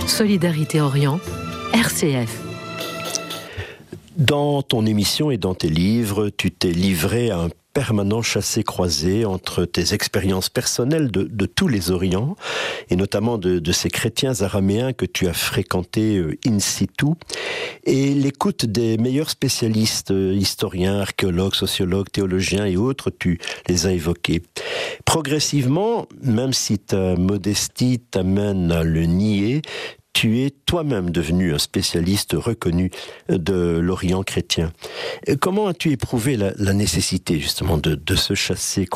Solidarité Orient, RCF. Dans ton émission et dans tes livres, tu t'es livré à un permanent chassé-croisé entre tes expériences personnelles de tous les Orients, et notamment de ces chrétiens araméens que tu as fréquentés in situ, et l'écoute des meilleurs spécialistes, historiens, archéologues, sociologues, théologiens et autres, tu les as évoqués. Progressivement, même si ta modestie t'amène à le nier, tu es toi-même devenu un spécialiste reconnu de l'Orient chrétien. Comment as-tu éprouvé la nécessité justement de ce chassé-croisé ?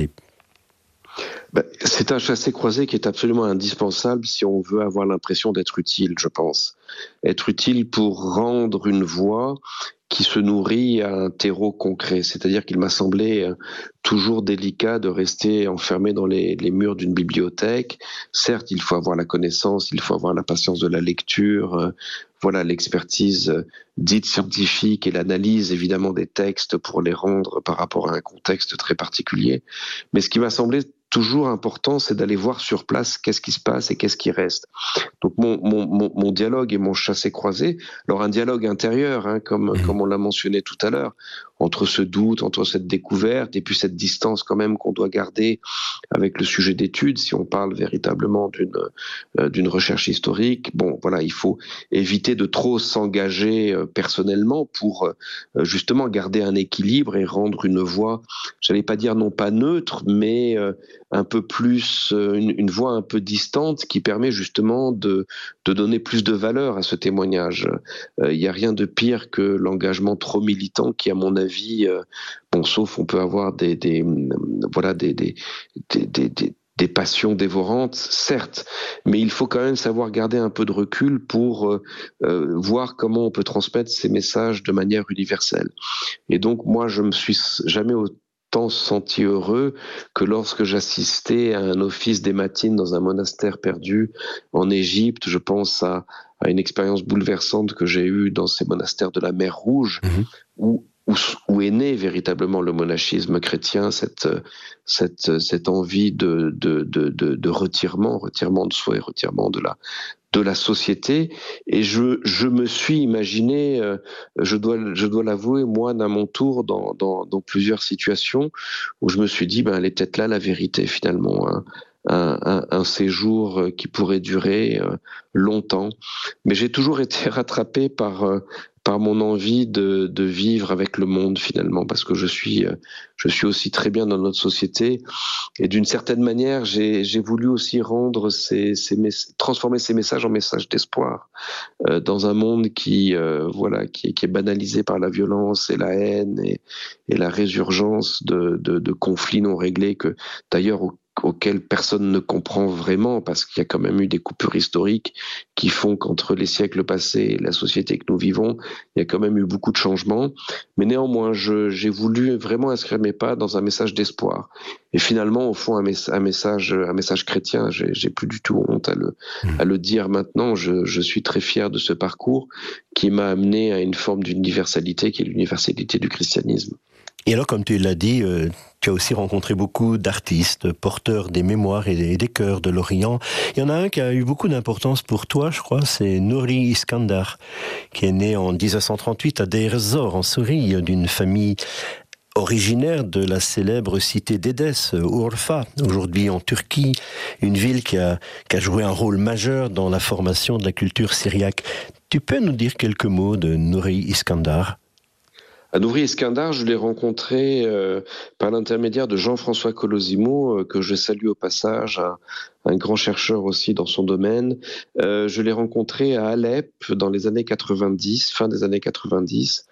C'est un chassé-croisé qui est absolument indispensable si on veut avoir l'impression d'être utile, je pense. Être utile pour rendre une voix qui se nourrit à un terreau concret. C'est-à-dire qu'il m'a semblé toujours délicat de rester enfermé dans les murs d'une bibliothèque. Certes, il faut avoir la connaissance, il faut avoir la patience de la lecture, l'expertise dite scientifique et l'analyse évidemment des textes pour les rendre par rapport à un contexte très particulier. Mais ce qui m'a semblé toujours important, c'est d'aller voir sur place qu'est-ce qui se passe et qu'est-ce qui reste. Donc mon dialogue et mon chassé-croisé, alors un dialogue intérieur, comme on l'a mentionné tout à l'heure, entre ce doute, entre cette découverte et puis cette distance quand même qu'on doit garder avec le sujet d'étude, si on parle véritablement d'une recherche historique. Il faut éviter de trop s'engager personnellement pour justement garder un équilibre et rendre une voix, j'allais pas dire non pas neutre, mais un peu plus, une voix un peu distante qui permet justement de donner plus de valeur à ce témoignage. Il n'y a rien de pire que l'engagement trop militant qui, à mon avis, sauf on peut avoir des passions dévorantes, certes, mais il faut quand même savoir garder un peu de recul pour voir comment on peut transmettre ces messages de manière universelle. Et donc, moi, je me suis jamais autant senti heureux que lorsque j'assistais à un office des matines dans un monastère perdu en Égypte. Je pense à une expérience bouleversante que j'ai eue dans ces monastères de la mer Rouge, où est né véritablement le monachisme chrétien, cette envie de retirement de soi et retirement de la société. Et je me suis imaginé, je dois l'avouer, moi, à mon tour, dans plusieurs situations où je me suis dit, elle est peut-être là la vérité finalement, un séjour qui pourrait durer longtemps. Mais j'ai toujours été rattrapé par mon envie de vivre avec le monde finalement, parce que je suis aussi très bien dans notre société, et d'une certaine manière j'ai voulu aussi rendre transformer ces messages en messages d'espoir dans un monde qui est banalisé par la violence et la haine et la résurgence de conflits non réglés, que d'ailleurs auquel personne ne comprend vraiment, parce qu'il y a quand même eu des coupures historiques qui font qu'entre les siècles passés et la société que nous vivons, il y a quand même eu beaucoup de changements. Mais néanmoins, j'ai voulu vraiment inscrire mes pas dans un message d'espoir. Et finalement, au fond, un message chrétien. J'ai plus du tout honte à le dire maintenant. Je suis très fier de ce parcours qui m'a amené à une forme d'universalité qui est l'universalité du christianisme. Et alors, comme tu l'as dit, tu as aussi rencontré beaucoup d'artistes, porteurs des mémoires et des cœurs de l'Orient. Il y en a un qui a eu beaucoup d'importance pour toi, je crois, c'est Nouri Iskandar, qui est né en 1938 à Deir ez-Zor, en Syrie, d'une famille originaire de la célèbre cité d'Édesse, Urfa, aujourd'hui en Turquie, une ville qui a joué un rôle majeur dans la formation de la culture syriaque. Tu peux nous dire quelques mots de Nouri Iskandar ? Nouri Iskandar, je l'ai rencontré par l'intermédiaire de Jean-François Colosimo, que je salue au passage, un grand chercheur aussi dans son domaine. Je l'ai rencontré à Alep dans les années 90, fin des années 90.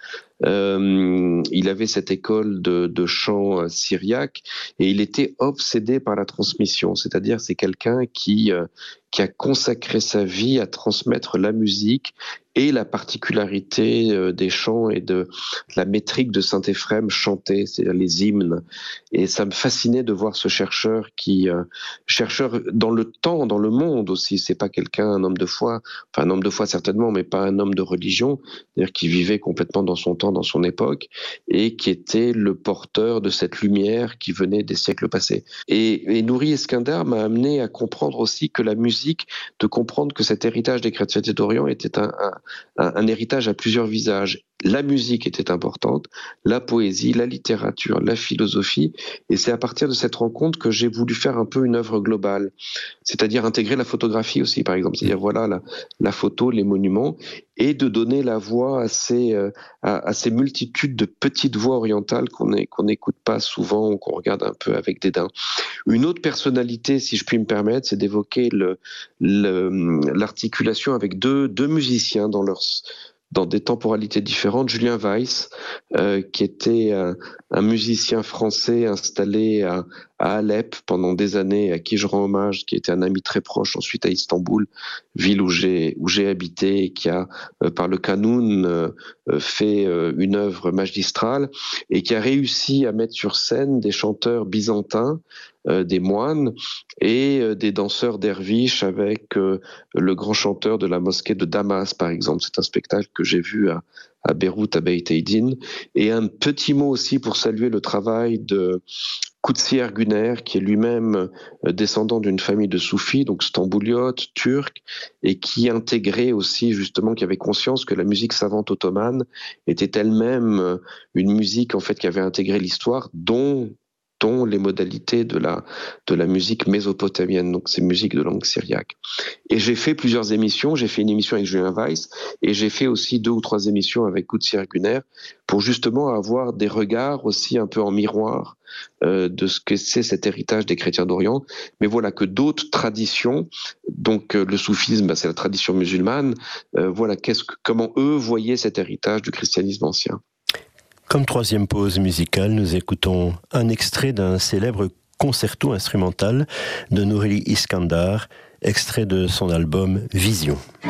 Il avait cette école de chant syriaque et il était obsédé par la transmission, c'est-à-dire c'est quelqu'un qui a consacré sa vie à transmettre la musique et la particularité des chants et de la métrique de Saint-Éphrem chantée, c'est-à-dire les hymnes. Et ça me fascinait de voir ce chercheur chercheur dans le temps, dans le monde aussi. C'est pas un homme de foi, enfin un homme de foi certainement, mais pas un homme de religion, c'est-à-dire qui vivait complètement dans son temps, dans son époque, et qui était le porteur de cette lumière qui venait des siècles passés. Et Nouri Eskandar m'a amené à comprendre aussi que la musique, de comprendre que cet héritage des chrétientés d'Orient était un héritage à plusieurs visages. La musique était importante, la poésie, la littérature, la philosophie, et c'est à partir de cette rencontre que j'ai voulu faire un peu une œuvre globale, c'est-à-dire intégrer la photographie aussi, par exemple, c'est-à-dire voilà la photo, les monuments, et de donner la voix à ces multitudes de petites voix orientales qu'on n'écoute pas souvent ou qu'on regarde un peu avec dédain. Une autre personnalité, si je puis me permettre, c'est d'évoquer l'articulation avec deux musiciens dans des temporalités différentes. Julien Weiss, qui était un musicien français installé à Alep pendant des années, à qui je rends hommage, qui était un ami très proche ensuite à Istanbul, ville où j'ai habité, et qui a, par le Kanoun, fait une œuvre magistrale, et qui a réussi à mettre sur scène des chanteurs byzantins, des moines et des danseurs derviches avec le grand chanteur de la mosquée de Damas, par exemple. C'est un spectacle que j'ai vu à Beyrouth, à Beit Aydin. Et un petit mot aussi pour saluer le travail de Kutsi Erguner, qui est lui-même descendant d'une famille de soufis, donc stambouliote, turc, et qui intégrait aussi, justement, qui avait conscience que la musique savante ottomane était elle-même une musique, en fait, qui avait intégré l'histoire, dont les modalités de la musique mésopotamienne, donc ces musiques de langue syriaque. Et j'ai fait plusieurs émissions, j'ai fait une émission avec Julien Weiss, et j'ai fait aussi 2 ou 3 émissions avec Kutsi Erguner, pour justement avoir des regards aussi un peu en miroir de ce que c'est cet héritage des chrétiens d'Orient, mais voilà que d'autres traditions, donc le soufisme, c'est la tradition musulmane, voilà comment eux voyaient cet héritage du christianisme ancien. Comme troisième pause musicale, nous écoutons un extrait d'un célèbre concerto instrumental de Nouri Iskandar, extrait de son album Vision.